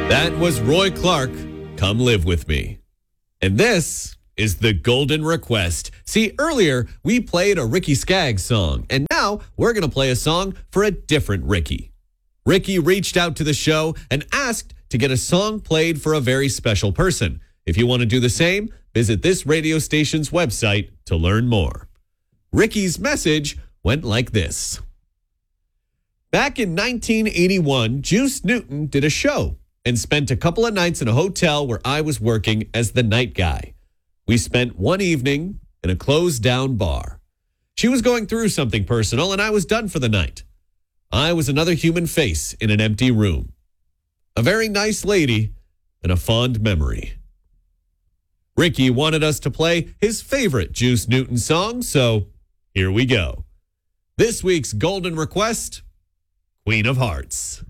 That was Roy Clark, Come Live With Me. And this is the Golden Request. See, earlier we played a Ricky Skaggs song, and now we're going to play a song for a different Ricky. Ricky reached out to the show and asked to get a song played for a very special person. If you want to do the same, visit this radio station's website to learn more. Ricky's message went like this. Back in 1981, Juice Newton did a show and spent a couple of nights in a hotel where I was working as the night guy. We spent one evening in a closed-down bar. She was going through something personal, and I was done for the night. I was another human face in an empty room. A very nice lady and a fond memory. Ricky wanted us to play his favorite Juice Newton song, so here we go. This week's Golden Request, Queen of Hearts.